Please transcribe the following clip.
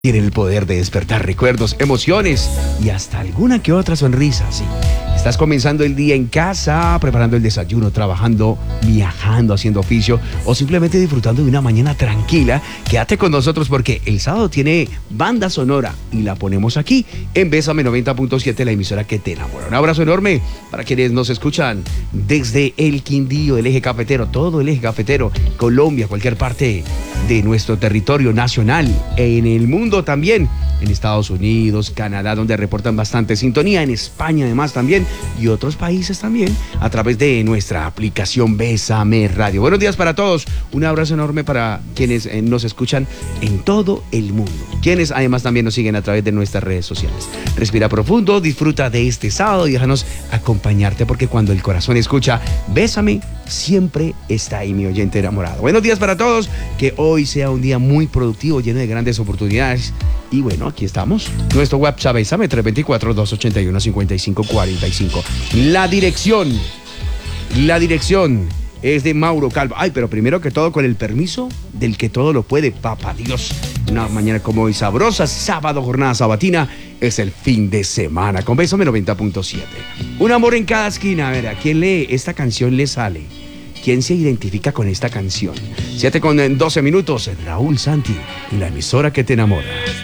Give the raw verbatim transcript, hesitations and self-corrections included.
Tienen el poder de despertar recuerdos, emociones y hasta alguna que otra sonrisa, sí. Estás comenzando el día en casa, preparando el desayuno, trabajando, viajando, haciendo oficio o simplemente disfrutando de una mañana tranquila. Quédate con nosotros porque el sábado tiene banda sonora y la ponemos aquí en Bésame noventa punto siete, la emisora que te enamora. Un abrazo enorme para quienes nos escuchan desde el Quindío, el eje cafetero, todo el eje cafetero, Colombia, cualquier parte de nuestro territorio nacional, en el mundo también, en Estados Unidos, Canadá, donde reportan bastante sintonía, en España además también, y otros países también, a través de nuestra aplicación Bésame Radio. Buenos días para todos, un abrazo enorme para quienes eh, nos escuchan en todo el mundo, quienes además también nos siguen a través de nuestras redes sociales. Respira profundo, disfruta de este sábado y déjanos acompañarte, porque cuando el corazón escucha Bésame, siempre está ahí mi oyente enamorado. Buenos días para todos, que hoy sea un día muy productivo, lleno de grandes oportunidades. Y bueno, aquí estamos. Nuestro WhatsApp es tres dos cuatro, dos ocho uno, cinco cinco cuatro cinco. La dirección, la dirección es de Mauro Calvo. Ay, pero primero que todo, con el permiso del que todo lo puede, papá Dios. Una mañana como hoy sabrosa, sábado, jornada sabatina, es el fin de semana. Con Bésame noventa punto siete. Un amor en cada esquina. A ver, ¿a quién lee esta canción le sale? ¿Quién se identifica con esta canción? siete con doce minutos, Raúl Santi, la emisora que te enamora.